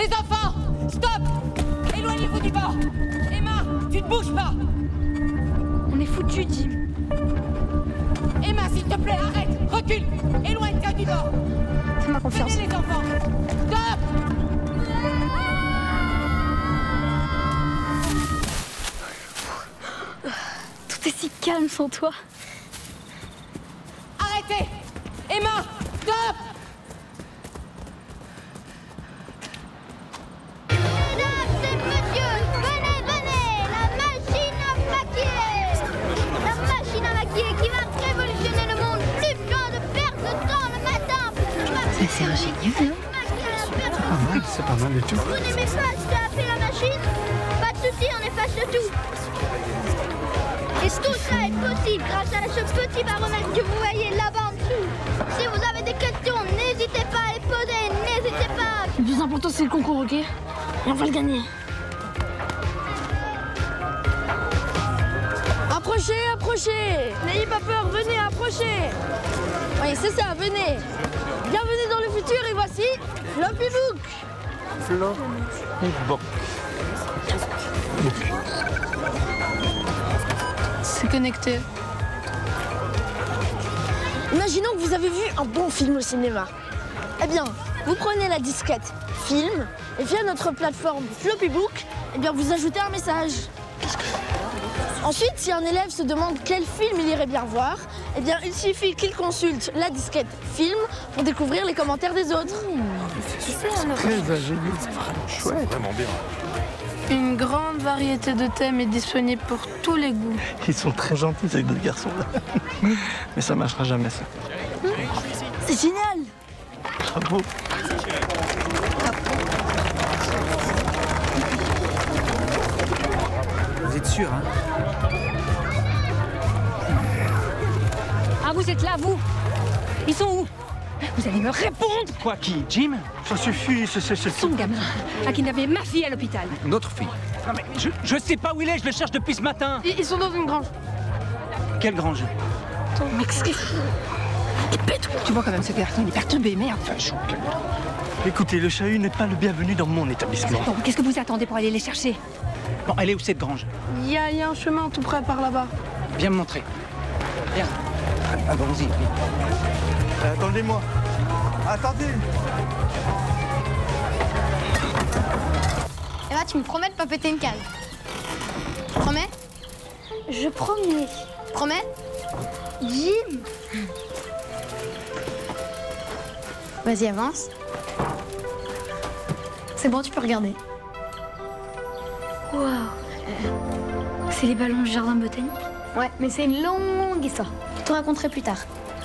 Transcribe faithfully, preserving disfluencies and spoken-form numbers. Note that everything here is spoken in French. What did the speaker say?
Les enfants, stop! Éloignez-vous du bord. Emma, tu ne bouges pas. On est foutus, Jim. Emma, s'il te plaît, arrête. Recule. Éloigne-toi du bord. Fais-moi confiance. Venez, les enfants. Stop! Tout est si calme sans toi. Arrêtez! Emma, stop! Mesdames et messieurs, venez, venez, la machine à maquiller. La machine à maquiller qui va révolutionner le monde. Plus besoin de perdre de temps le matin. Mais c'est ingénieux, non? Pas mal, c'est pas mal du tout. Vous n'aimez pas staffer la machine? Pas de souci, on efface le tout. Et tout ça est possible grâce à ce petit baromètre que vous voyez là-bas en dessous. Si vous avez des questions, n'hésitez pas à les poser, n'hésitez pas. Le plus important, c'est le concours, ok? Et on va le gagner. Approchez, approchez! N'ayez pas peur, venez, approchez! Oui, c'est ça, venez! Bienvenue dans le futur et voici Floppy Book! Floppy Book. C'est connecté. Imaginons que vous avez vu un bon film au cinéma. Eh bien, vous prenez la disquette film et via notre plateforme Floppy Book, eh bien, vous ajoutez un message. Ensuite, si un élève se demande quel film il irait bien voir, eh bien, il suffit qu'il consulte la disquette film pour découvrir les commentaires des autres. Très ingénieux, c'est vraiment chouette. Vraiment bien. Une grande variété de thèmes est disponible pour tous les goûts. Ils sont très gentils, ces deux garçons-là. Mais ça marchera jamais, ça. C'est génial! Bravo. Vous êtes sûr, hein? Ah, vous êtes là, vous? Ils sont où? Vous allez me répondre! Quoi, qui? Jim? Ça suffit, c'est... c'est- c'est- Son gamin a kidnappé ma fille à l'hôpital. Notre fille. Non mais je, je sais pas où il est, je le cherche depuis ce matin. Ils sont dans une grange. Quelle grange? Tu vois quand même ce garçon, il est perturbé, merde. Écoutez, le chahut n'est pas le bienvenu dans mon établissement. Bon, qu'est-ce que vous attendez pour aller les chercher? Bon, elle est où cette grange? Il y, a- il y a un chemin tout près par là-bas. Viens me montrer. Viens. Allons-y. Euh, Attendez-moi. Attendez. Emma, tu me promets de pas péter une case. Promets? Je promets. Promets? Jim! Vas-y, avance. C'est bon, tu peux regarder. Waouh! C'est les ballons du jardin botanique? Ouais, mais c'est une longue histoire. Je te raconterai plus tard.